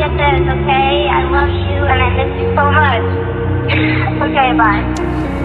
like this, okay? I love you and I miss you so much. Okay, bye.